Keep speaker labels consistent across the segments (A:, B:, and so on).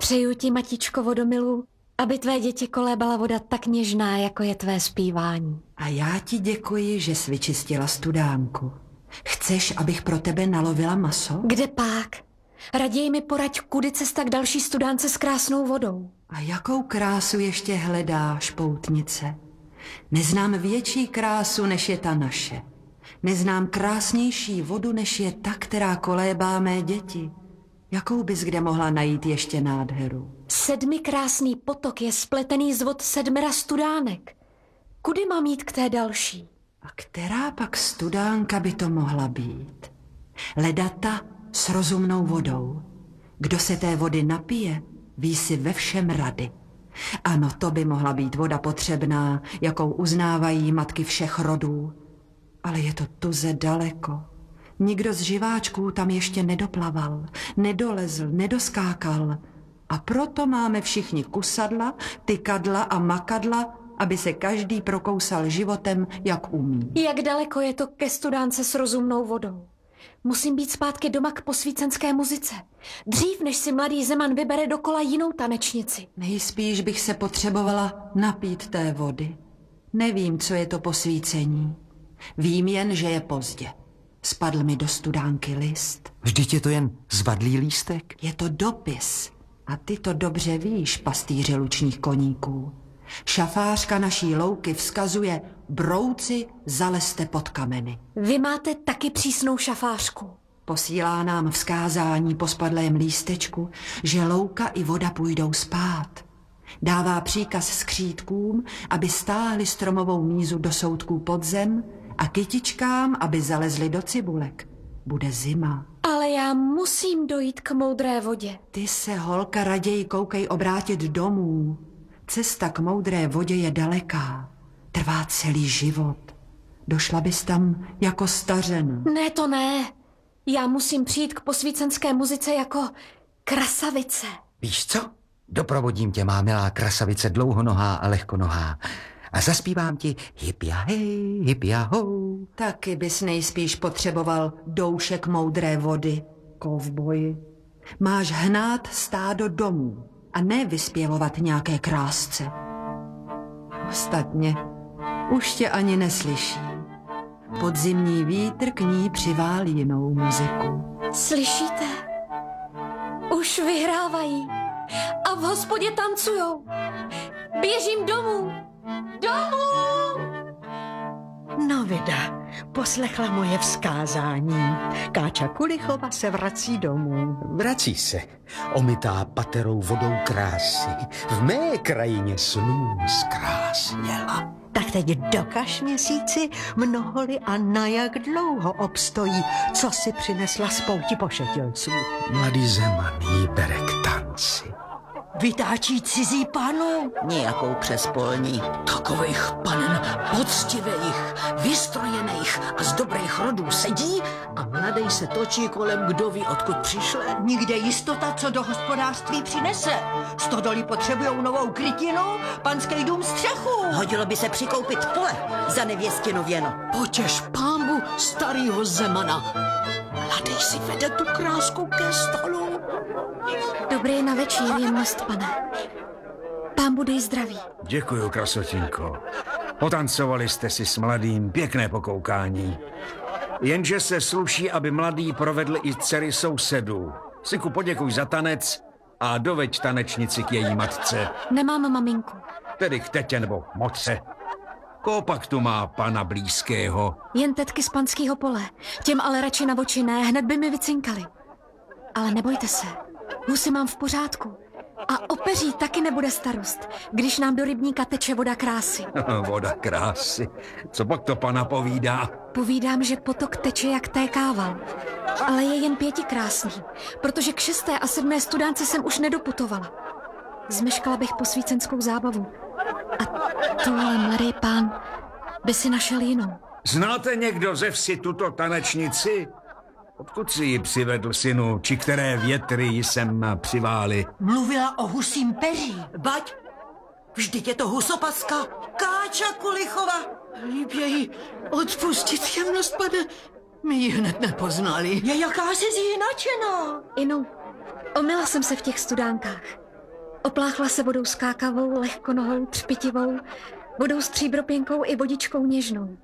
A: Přeju ti, matičko vodomilu, aby tvé děti kolébala voda tak něžná, jako je tvé zpívání.
B: A já ti děkuji, že jsi vyčistila studánku. Chceš, abych pro tebe nalovila maso?
A: Kde pak? Raději mi poraď, kudy cesta k další studánce s krásnou vodou.
B: A jakou krásu ještě hledáš, poutnice? Neznám větší krásu, než je ta naše. Neznám krásnější vodu, než je ta, která kolébá mé děti. Jakou bys kde mohla najít ještě nádheru?
A: 7krásný potok je spletený z vod 7 studánek. Kudy mám jít k té další?
B: A která pak studánka by to mohla být? Ledata s rozumnou vodou. Kdo se té vody napije, ví si ve všem rady. Ano, to by mohla být voda potřebná, jakou uznávají matky všech rodů. Ale je to tuze daleko. Nikdo z živáčků tam ještě nedoplaval, nedolezl, nedoskákal. A proto máme všichni kusadla, tykadla a makadla, aby se každý prokousal životem, jak umí.
A: Jak daleko je to ke studánce s rozumnou vodou? Musím být zpátky doma k posvícenské muzice. Dřív, než si mladý Zeman vybere dokola jinou tanečnici.
B: Nejspíš bych se potřebovala napít té vody. Nevím, co je to posvícení. Vím jen, že je pozdě. Spadl mi do studánky list.
C: Vždyť je to jen zvadlý lístek.
B: Je to dopis. A ty to dobře víš, pastýře lučních koníků. Šafářka naší louky vzkazuje: brouci, zalezte pod kameny.
A: Vy máte taky přísnou šafářku.
B: Posílá nám vzkázání po spadlém lístečku, že louka i voda půjdou spát. Dává příkaz skřítkům, aby stáhli stromovou mízu do soutků pod zem a kytičkám, aby zalezli do cibulek. Bude zima.
A: Ale já musím dojít k moudré vodě.
B: Ty se, holka, raději koukej obrátit domů. Cesta k moudré vodě je daleká. Trvá celý život. Došla bys tam jako stařena.
A: Ne, to ne. Já musím přijít k posvícenské muzice jako krasavice.
C: Víš co? Doprovodím tě, má milá krasavice dlouhonohá a lehkonohá. A zaspívám ti hypia hej, hypia hou.
B: Taky bys nejspíš potřeboval doušek moudré vody, kovboji. Máš hnát stádo domů a ne vyspěvovat nějaké krásce. Ostatně už tě ani neslyší. Podzimní vítr k ní přiválí jinou muziku.
A: Slyšíte? Už vyhrávají a v hospodě tancujou. Běžím domů. Domů!
D: No vida, poslechla moje vzkázání. Káča Kulichova se vrací domů.
E: Vrací se, omytá paterou vodou krásy. V mé krajině snů zkrásněla.
D: Tak teď dokaž měsíci, mnoholi a na jak dlouho obstojí, co si přinesla z pouti pošetilců.
E: Mladý Zeman jí bere k tanci.
D: Vytáčí cizí panu.
F: Nějakou přespolní. Takových panen poctivých, vystrojených a z dobrých rodů sedí a mladej se točí kolem, kdo ví, odkud přišle.
D: Nikde jistota, co do hospodářství přinese. Stodoly potřebujou novou krytinu, panský dům střechu.
F: Hodilo by se přikoupit pole za nevěstinu věno.
G: Potěš pámbu starýho Zemana. Mladý si vede tu krásku ke stolu.
A: Dobrý na večír, jemnost, pane. Pán bude jí zdraví.
H: Děkuju, krasotinko. Potancovali jste si s mladým pěkné pokoukání. Jenže se sluší, aby mladý provedl i dcery sousedů. Syku, poděkuj za tanec a doveď tanečnici k její matce.
A: Nemám maminku.
H: Tedy k tetě nebo motře. Kopak tu má pana blízkého.
A: Jen tetky z panského pole. Těm ale radši na oči ne, hned by mi vycinkali. Ale nebojte se, husy mám v pořádku. A o peří taky nebude starost, když nám do rybníka teče voda krásy.
H: Voda krásy. Co pak to pana povídá?
A: Povídám, že potok teče jak tékával. Ale je jen 5krásný, protože k 6. a 7. studánce jsem už nedoputovala. Zmeškala bych posvícenskou zábavu. A tohle mladý pán by si našel jinou.
H: Znáte někdo ze vsi tuto tanečnici? Odkud si ji přivedl, synu, či které větry ji sem přivály?
D: Mluvila o husím peří.
F: Bať, vždyť je to husopaska. Káča Kulichova.
G: Líběji odpustit, jemnost, pane. My ji hned nepoznali.
F: Je jakási zjinačená.
A: Inu, omyla jsem se v těch studánkách. Opláchla se vodou skákavou, lehkonohou, třpitivou, vodou stříbropěnkou i vodičkou něžnou.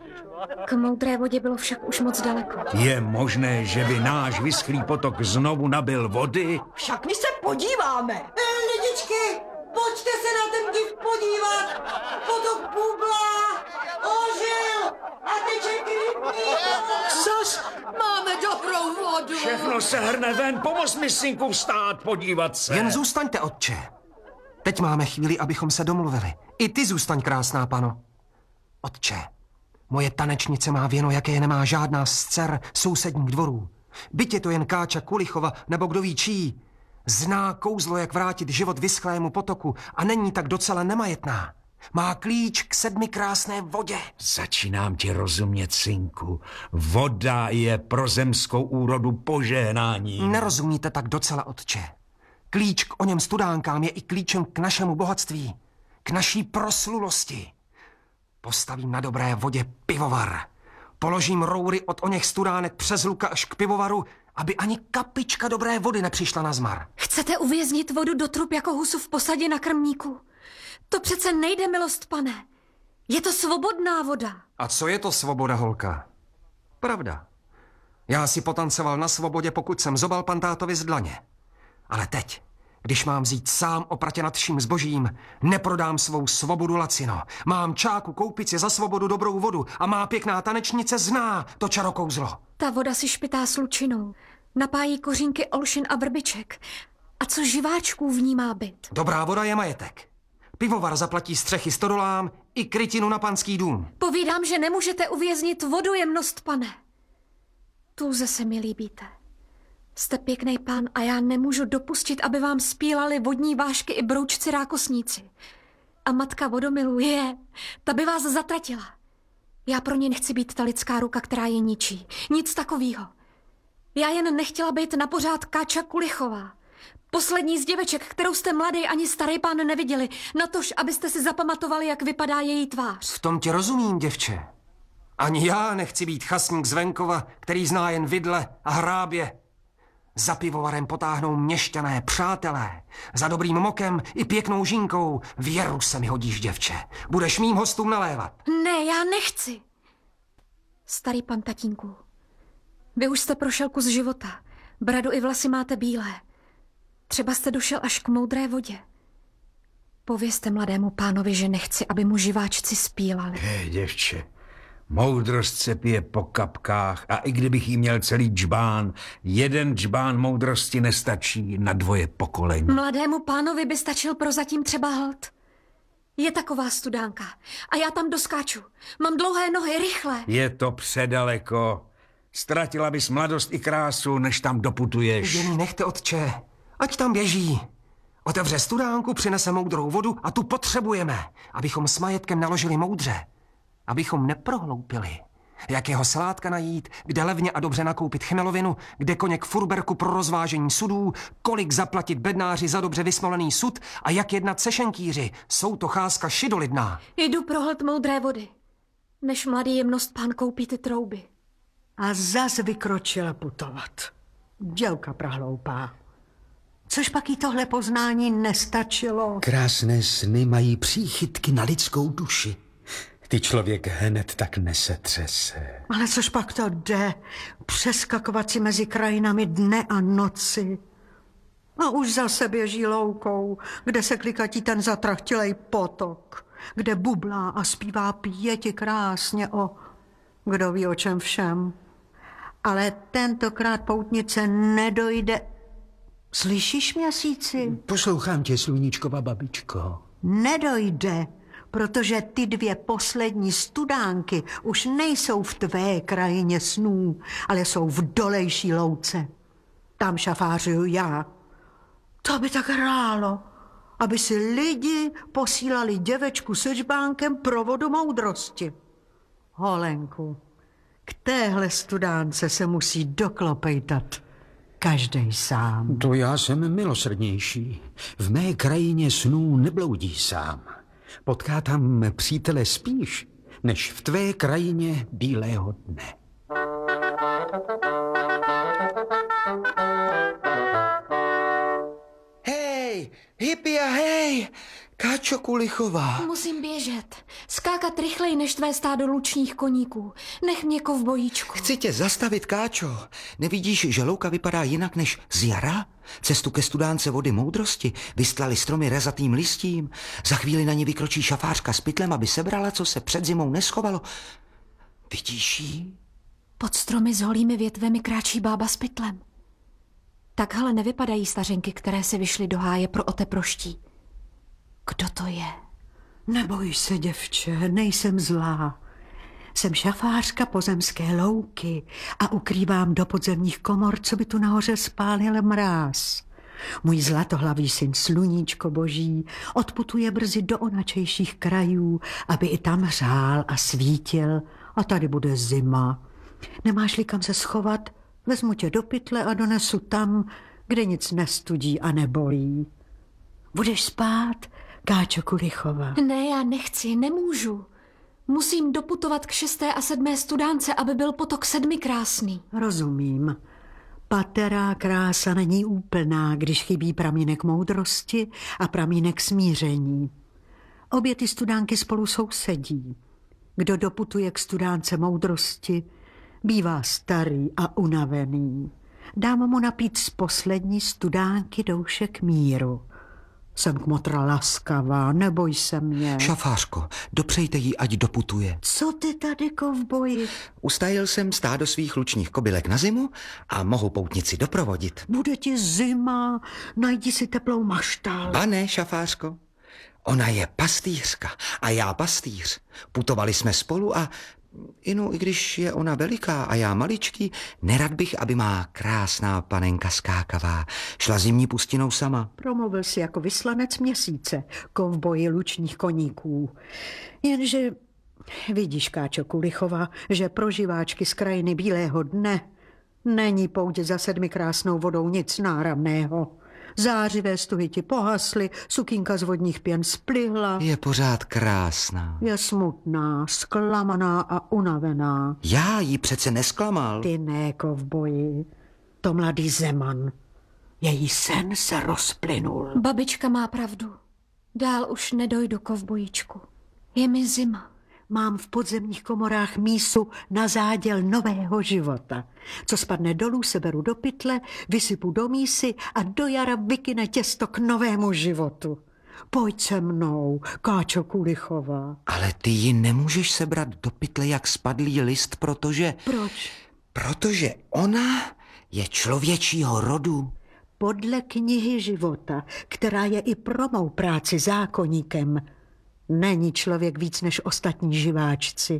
A: K moudré vodě bylo však už moc daleko.
H: Je možné, že by náš vyschlý potok znovu nabyl vody?
D: Však my se podíváme. Lidičky, pojďte se na ten div podívat. Potok bublá, ožil a teče klidný.
G: Zas máme dobrou vodu.
H: Všechno se hrne ven, pomoz mi, synku, vstát, podívat se.
I: Jen zůstaňte, otče. Teď máme chvíli, abychom se domluvili. I ty zůstaň, krásná pano. Otče, moje tanečnice má věno, jaké nemá žádná z dcer sousedních dvorů. Byť je to jen Káča Kulichova, nebo kdo ví čí. Zná kouzlo, jak vrátit život vyschlému potoku a není tak docela nemajetná. Má klíč k 7 krásné vodě.
H: Začínám ti rozumět, synku. Voda je pro zemskou úrodu požehnání.
I: Nerozumíte tak docela, otče. Klíč k oněm studánkám je i klíčem k našemu bohatství, k naší proslulosti. Postavím na dobré vodě pivovar. Položím roury od oněch studánek přes luka až k pivovaru, aby ani kapička dobré vody nepřišla na zmar.
A: Chcete uvěznit vodu do trub jako husu v posadě na krmníku? To přece nejde, milost pane. Je to svobodná voda.
I: A co je to svoboda, holka? Pravda. Já si potancoval na svobodě, pokud jsem zobal pantátovi z dlaně. Ale teď, když mám vzít sám opratě nad vším zbožím, neprodám svou svobodu lacino. Mám čáku koupit si za svobodu dobrou vodu a má pěkná tanečnice zná to čarokouzlo.
A: Ta voda si špitá slučinou. Napájí kořínky olšin a vrbiček. A co živáčků v ní má být?
I: Dobrá voda je majetek. Pivovar zaplatí střechy stodolám i krytinu na panský dům.
A: Povídám, že nemůžete uvěznit vodu, jemnost pane. Tůze se mi líbíte. Jste pěkný pán a já nemůžu dopustit, aby vám spílali vodní vášky i broučci rákosníci. A matka vodomilů ta by vás zatratila. Já pro ně nechci být ta lidská ruka, která je ničí. Nic takového. Já jen nechtěla být na pořád Káča Kulichová. Poslední z děveček, kterou jste mladý ani starý pán neviděli, natož, abyste si zapamatovali, jak vypadá její tvář.
I: V tom tě rozumím, děvče. Ani já nechci být chasník z venkova, který zná jen vidle a hrábě. Za pivovarem potáhnou měšťané, přátelé. Za dobrým mokem i pěknou žínkou. Věru se mi hodíš, děvče. Budeš mým hostům nalévat.
A: Ne, já nechci. Starý pan tatínku, vy už jste prošel kus života. Bradu i vlasy máte bílé. Třeba jste došel až k moudré vodě. Povězte mladému pánovi, že nechci, aby mu živáčci spílali.
H: Děvče, moudrost se pije po kapkách a i kdybych jí měl celý džbán, jeden džbán moudrosti nestačí na 2 pokolení.
A: Mladému pánovi by stačil prozatím třeba hlad. Je taková studánka a já tam doskáču. Mám dlouhé nohy, rychle.
H: Je to předaleko. Ztratila bys mladost i krásu, než tam doputuješ.
I: Jen nechte, otče. Ať tam běží. Otevře studánku, přinese moudrou vodu a tu potřebujeme, abychom s majetkem naložili moudře. Abychom neprohloupili. Jakého sládka najít, kde levně a dobře nakoupit chmelovinu, kde koně k furberku pro rozvážení sudů, kolik zaplatit bednáři za dobře vysmolený sud a jak jednat se šenkýři. Jsou to cházka šidolidná.
A: Jdu pro hled moudré vody, než mladý jemnost pán koupí ty trouby.
D: A zas vykročila putovat. Děvka prahloupá. Což pak jí tohle poznání nestačilo.
E: Krásné sny mají příchytky na lidskou duši. Ty člověk hned tak nesetřese.
D: Ale což pak to jde? Přeskakovat si mezi krajinami dne a noci. A už zase běží loukou, kde se klikatí ten zatrachtilej potok, kde bublá a zpívá pěti krásně o kdo ví o čem všem. Ale tentokrát poutnice nedojde. Slyšíš, Měsíci?
E: Poslouchám tě, sluníčkova babičko.
D: Nedojde, protože ty 2 poslední studánky už nejsou v tvé krajině snů, ale jsou v dolejší louce. Tam šafářuju já. To by tak hrálo, aby si lidi posílali děvečku se džbánkem pro vodu moudrosti. Holenku, k téhle studánce se musí doklopejtat každej sám.
E: To já jsem milosrdnější. V mé krajině snů nebloudí sám. Potká tam přítele spíš, než v tvé krajině bílého dne.
C: Hej, Hippia hej! Káčo Kulichová.
A: Musím běžet. Skákat rychleji než tvé stádo lučních koníků. Nech mě, kovbojíčku.
C: Chci tě zastavit, Káčo. Nevidíš, že louka vypadá jinak než z jara? Cestu ke studánce vody moudrosti vystlali stromy rezatým listím. Za chvíli na ní vykročí šafářka s pytlem, aby sebrala, co se před zimou neschovalo. Vidíš jí?
A: Pod stromy s holými větvemi kráčí bába s pytlem. Takhle nevypadají stařenky, které se vyšly do háje pro oteproští. Kdo to je?
D: Neboj se, děvče, nejsem zlá. Jsem šafářka pozemské louky a ukrývám do podzemních komor, co by tu nahoře spálil mráz. Můj zlatohlavý syn Sluníčko boží odputuje brzy do onačejších krajů, aby i tam řál a svítil, a tady bude zima. Nemáš-li kam se schovat, vezmu tě do pytle a donesu tam, kde nic nestudí a nebolí. Budeš spát, Káčo Kulichova?
A: Ne, já nechci, nemůžu. Musím doputovat k 6. a 7. studánce, aby byl potok 7 krásný.
D: Rozumím. Paterá krása není úplná, když chybí pramínek moudrosti a pramínek smíření. Obě ty studánky spolu sousedí. Kdo doputuje k studánce moudrosti, bývá starý a unavený. Dám mu napít z poslední studánky doušek míru. Jsem kmotra laskavá, neboj se mě.
C: Šafářko, dopřejte jí, ať doputuje.
D: Co ty tady, kovboji?
C: Ustajil jsem stádo svých lučních kobylek na zimu a mohu poutnici doprovodit.
D: Bude ti zima, najdi si teplou maštal.
C: Ba ne, šafářko. Ona je pastýřka a já pastýř. Putovali jsme spolu a i když je ona veliká a já maličký, nerad bych, aby má krásná panenka skákavá šla zimní pustinou sama.
D: Promluvil si jako vyslanec měsíce, kovboji lučních koníků. Jenže vidíš, Káčo Kulichova, že pro živáčky z krajiny bílého dne není pouť za 7 krásnou vodou nic náramného. Zářivé stuhy ti pohasly, sukínka z vodních pěn splihla.
C: Je pořád krásná.
D: Je smutná, zklamaná a unavená.
C: Já ji přece nesklamal.
D: Ty ne, kovboji. To mladý Zeman. Její sen se rozplynul.
A: Babička má pravdu. Dál už nedojdu, kovbojíčku. Je mi zima.
D: Mám v podzemních komorách mísu na záděl nového života. Co spadne dolů, seberu do pytle, vysypu do mísy a do jara vykyne těsto k novému životu. Pojď se mnou, Káčo Kulichova.
C: Ale ty ji nemůžeš sebrat do pytle jak spadlý list, protože...
D: Proč?
C: Protože ona je člověčího rodu.
D: Podle knihy života, která je i pro mou práci zákoníkem, není člověk víc než ostatní živáčci.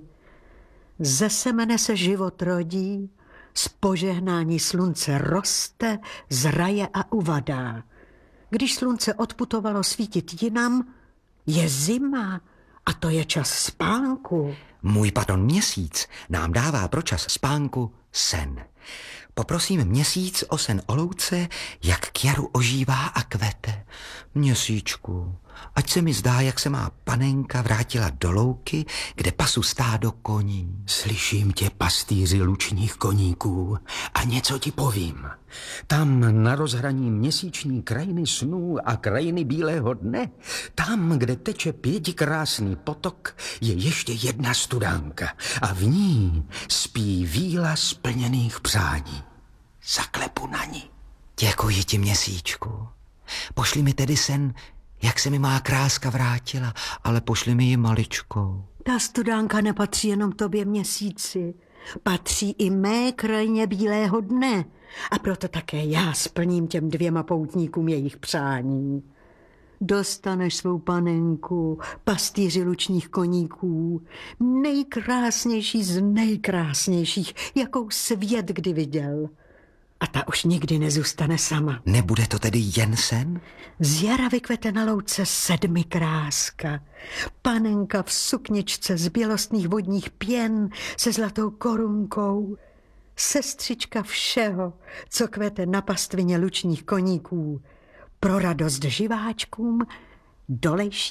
D: Ze semene se život rodí, z požehnání slunce roste, zraje a uvadá. Když slunce odputovalo svítit jinam, je zima a to je čas spánku.
C: Můj patron Měsíc nám dává pro čas spánku sen. Poprosím Měsíc o sen o louce, jak k jaru ožívá a kvete. Měsíčku, ať se mi zdá, jak se má panenka vrátila do louky, kde pasu stádo koní.
E: Slyším tě, pastýři lučních koníků, a něco ti povím. Tam na rozhraní měsíční krajiny snů a krajiny bílého dne, tam, kde teče 5 krásný potok, je ještě jedna studánka a v ní spí víla splněných přání. Zaklepu na ní.
C: Děkuji ti, Měsíčku. Pošli mi tedy sen, jak se mi má kráska vrátila, ale pošli mi ji maličkou.
D: Ta studánka nepatří jenom tobě, Měsíci. Patří i mé krajině bílého dne. A proto také já splním těm 2 poutníkům jejich přání. Dostaneš svou panenku, pastýři lučních koníků, nejkrásnější z nejkrásnějších, jakou svět kdy viděl. A ta už nikdy nezůstane sama.
C: Nebude to tedy jen sen?
D: Z jara vykvete na louce 7 kráska. Panenka v sukničce z bělostných vodních pěn se zlatou korunkou. Sestřička všeho, co kvete na pastvině lučních koníků. Pro radost živáčkům dolejší